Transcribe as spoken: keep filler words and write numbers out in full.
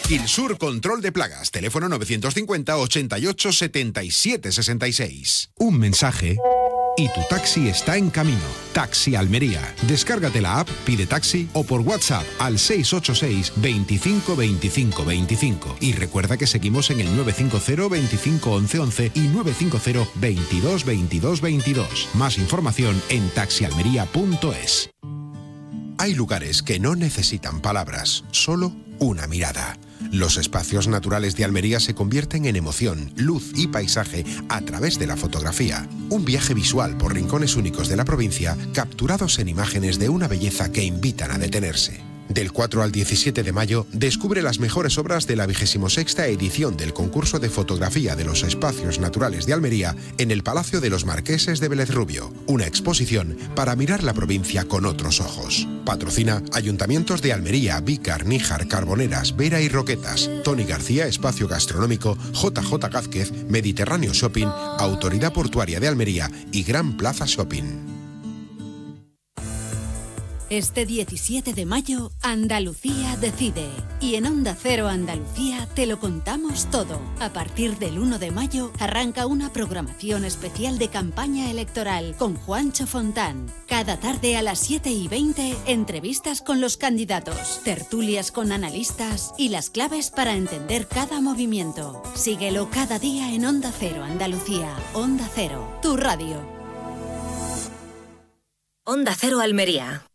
Quilsur Control de Plagas, teléfono novecientos cincuenta, ochenta y ocho, setenta y siete, sesenta y seis. Un mensaje y tu taxi está en camino. Taxi Almería. Descárgate la app, pide taxi o por WhatsApp al seis ocho seis, veinticinco, veinticinco, veinticinco. Y recuerda que seguimos en el nueve cinco cero, veinticinco, once, once y nueve cinco cero, veintidós, veintidós, veintidós. Más información en taxi almería punto es. Hay lugares que no necesitan palabras, solo una mirada. Los espacios naturales de Almería se convierten en emoción, luz y paisaje a través de la fotografía. Un viaje visual por rincones únicos de la provincia, capturados en imágenes de una belleza que invitan a detenerse. Del cuatro al diecisiete de mayo, descubre las mejores obras de la vigésima sexta edición del concurso de fotografía de los espacios naturales de Almería en el Palacio de los Marqueses de Vélez Rubio. Una exposición para mirar la provincia con otros ojos. Patrocina Ayuntamientos de Almería, Vícar, Níjar, Carboneras, Vera y Roquetas. Tony García, Espacio Gastronómico, J J Gázquez, Mediterráneo Shopping, Autoridad Portuaria de Almería y Gran Plaza Shopping. Este diecisiete de mayo, Andalucía decide. Y en Onda Cero Andalucía te lo contamos todo. A partir del uno de mayo arranca una programación especial de campaña electoral con Juancho Fontán. Cada tarde a las siete y veinte, entrevistas con los candidatos, tertulias con analistas y las claves para entender cada movimiento. Síguelo cada día en Onda Cero Andalucía. Onda Cero, tu radio. Onda Cero Almería.